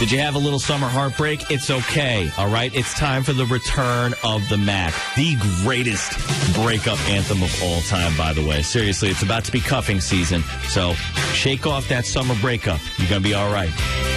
Did you have a little summer heartbreak? It's okay, all right? It's time for the return of the Mac, the greatest breakup anthem of all time, by the way. Seriously, it's about to be cuffing season, so shake off that summer breakup. You're going to be all right.